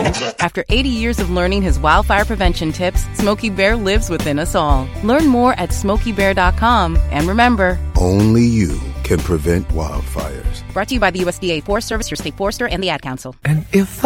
After 80 years of learning his wildfire prevention tips, Smokey Bear lives within us all. Learn more at SmokeyBear.com. And remember, only you can prevent wildfires. Brought to you by the USDA Forest Service, your state forester, and the Ad Council. And if